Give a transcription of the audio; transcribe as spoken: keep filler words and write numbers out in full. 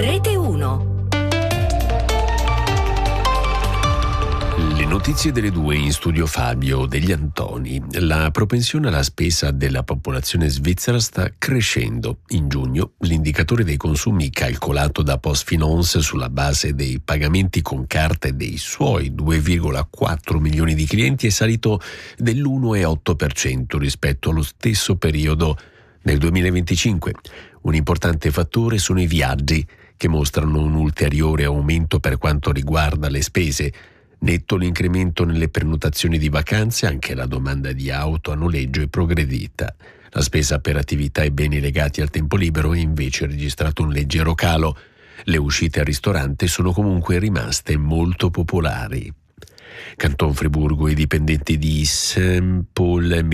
Rete uno. Le notizie delle due, in studio Fabio Degli Antoni. La propensione alla spesa della popolazione svizzera sta crescendo. In giugno l'indicatore dei consumi calcolato da Postfinance sulla base dei pagamenti con carte dei suoi due virgola quattro milioni di clienti è salito dell'uno virgola otto per cento rispetto allo stesso periodo del duemilaventicinque. Un importante fattore sono i viaggi, che mostrano un ulteriore aumento per quanto riguarda le spese. Netto l'incremento nelle prenotazioni di vacanze, anche la domanda di auto a noleggio è progredita. La spesa per attività e beni legati al tempo libero ha invece registrato un leggero calo. Le uscite al ristorante sono comunque rimaste molto popolari. Canton Friburgo, i dipendenti di Saint Paul